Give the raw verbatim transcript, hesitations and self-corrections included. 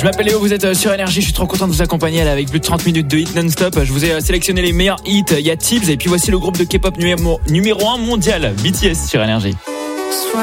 Je m'appelle Léo, vous êtes sur Énergie, je suis trop content de vous accompagner là, avec plus de trente minutes de hits non-stop. Je vous ai sélectionné les meilleurs hits, il y a Tibbs et puis voici le groupe de K-pop numéro, numéro un mondial, B T S sur Énergie.